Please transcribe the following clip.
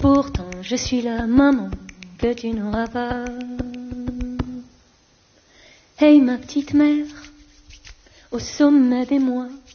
Pourtant je suis la maman que tu n'auras pas. Hey ma petite mère, au sommet des mois,